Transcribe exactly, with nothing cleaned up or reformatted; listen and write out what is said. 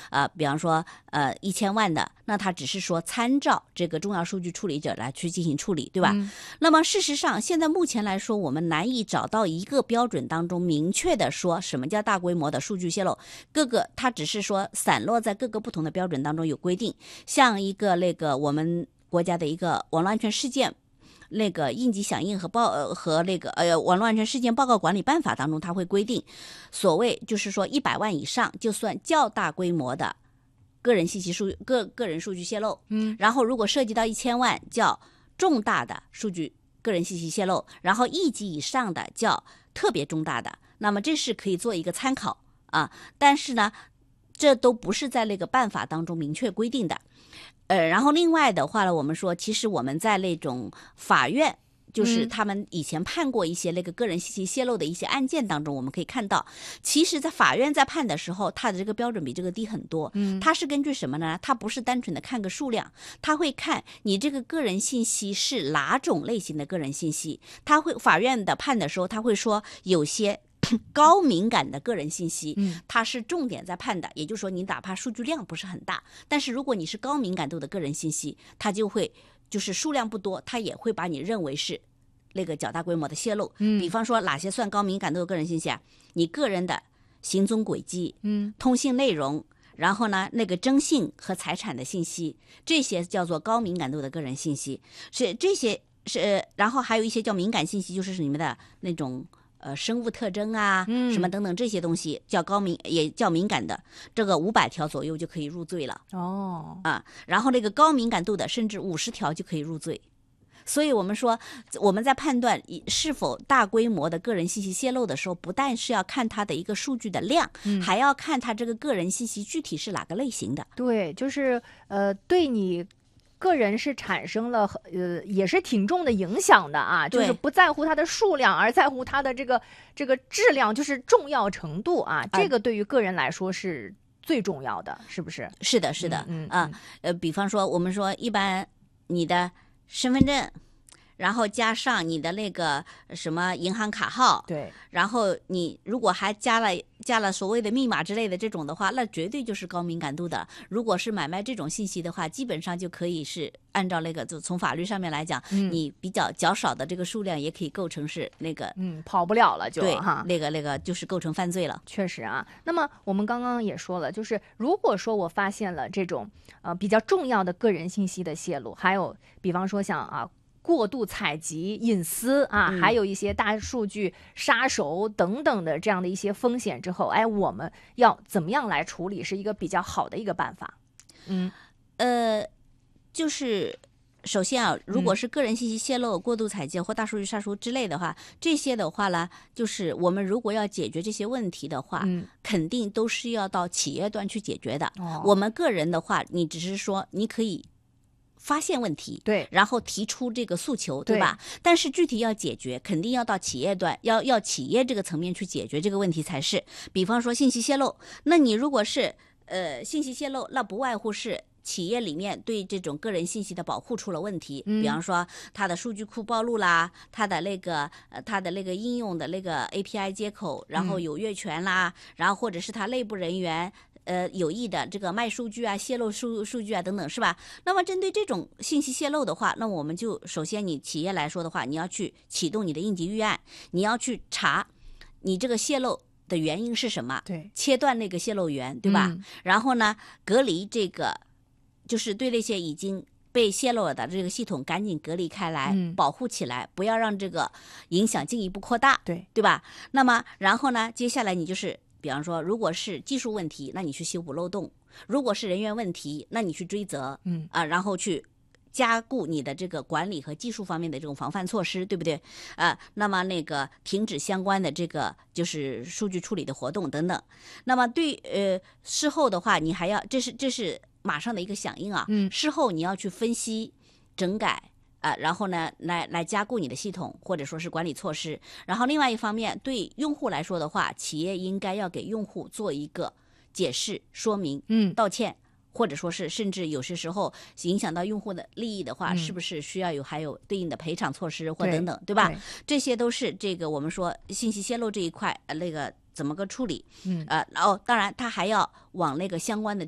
呃，比方说呃一千万的，那它只是说参照这个重要数据处理者来去进行处理，对吧？嗯、那么事实上，现在目前来说，我们难以找到一个标准当中明确的说什么叫大规模的数据泄露，各个它只是说散落在各个不同的标准当中有规定，像一个那个我们国家的一个网络安全事件。那个应急响应和报呃和那个呃网络安全事件报告管理办法当中，它会规定，所谓就是说一百万以上就算较大规模的个人信息数个个人数据泄露，嗯，然后如果涉及到一千万叫重大的数据个人信息泄露，然后一级以上的叫特别重大的，那么这是可以做一个参考啊，但是呢，这都不是在那个办法当中明确规定的。呃，然后另外的话呢，我们说，其实我们在那种法院，就是他们以前判过一些那个个人信息泄露的一些案件当中，我们可以看到，其实，在法院在判的时候，它的这个标准比这个低很多。嗯，它是根据什么呢？它不是单纯的看个数量，它会看你这个个人信息是哪种类型的个人信息。它会法院的判的时候，他会说有些高敏感的个人信息，它是重点在判的，也就是说你哪怕数据量不是很大，但是如果你是高敏感度的个人信息，它就会就是数量不多，它也会把你认为是那个较大规模的泄露。嗯，比方说哪些算高敏感度的个人信息啊？你个人的行踪轨迹，嗯，通信内容，然后呢那个征信和财产的信息，这些叫做高敏感度的个人信息。是这些是，然后还有一些叫敏感信息，就是你们的那种呃，生物特征啊，嗯、什么等等这些东西叫高敏，也叫敏感的，这个五百条左右就可以入罪了。哦，啊，然后那个高敏感度的，甚至五十条就可以入罪。所以我们说，我们在判断是否大规模的个人信息泄露的时候，不但是要看它的一个数据的量，嗯、还要看它这个个人信息具体是哪个类型的。 对，就是呃，对你个人是产生了呃，也是挺重的影响的啊，就是不在乎它的数量，而在乎它的这个这个质量，就是重要程度啊。这个对于个人来说是最重要的，是不是？ 是的，是的，嗯啊，呃，比方说我们说，一般你的身份证，然后加上你的那个什么银行卡号， 对， 然后你如果还加了加了所谓的密码之类的这种的话，那绝对就是高敏感度的。如果是买卖这种信息的话，基本上就可以是按照那个，就从法律上面来讲，嗯、你比较较少的这个数量也可以构成是那个， 嗯，跑不了了就对哈， 那个那个就是构成犯罪了。 确实啊，那么我们刚刚也说了，就是如果说我发现了这种呃比较重要的个人信息的泄露，还有比方说像啊。过度采集隐私啊、嗯，还有一些大数据杀手等等的这样的一些风险之后，哎，我们要怎么样来处理是一个比较好的一个办法？ 嗯，呃，就是首先啊，如果是个人信息泄露、过度采集或大数据杀熟之类的话，这些的话呢，就是我们如果要解决这些问题的话，嗯、肯定都是要到企业端去解决的。哦、我们个人的话，你只是说你可以发现问题， 对， 然后提出这个诉求，对吧？对，但是具体要解决，肯定要到企业端，要要企业这个层面去解决这个问题才是。比方说信息泄露，那你如果是呃信息泄露，那不外乎是企业里面对这种个人信息的保护出了问题，嗯、比方说它的数据库暴露啦，它的那个呃它的那个应用的那个 A P I 接口，然后有越权啦，嗯、然后或者是它内部人员呃有意的这个卖数据啊、泄露数数据啊等等，是吧？那么针对这种信息泄露的话，那我们就首先你企业来说的话，你要去启动你的应急预案，你要去查你这个泄露的原因是什么？ 对， 切断那个泄露源，对吧？嗯、然后呢，隔离这个。就是对那些已经被泄露了的这个系统赶紧隔离开来，嗯、保护起来，不要让这个影响进一步扩大， 对对吧？那么然后呢，接下来你就是比方说，如果是技术问题，那你去修补漏洞；如果是人员问题，那你去追责，嗯啊，然后去加固你的这个管理和技术方面的这种防范措施，对不对？啊，那么那个停止相关的这个就是数据处理的活动等等。那么对呃事后的话，你还要这是这是。马上的一个响应啊，嗯，事后你要去分析、整改啊、呃，然后呢，来来加固你的系统或者说是管理措施。然后另外一方面，对用户来说的话，企业应该要给用户做一个解释、说明、嗯，道歉，或者说是甚至有些时候影响到用户的利益的话，嗯、是不是需要有还有对应的赔偿措施或等等， 对, 对吧？对，这些都是这个我们说信息泄露这一块呃那个怎么个处理？嗯，呃，然后当然他还要往那个相关的。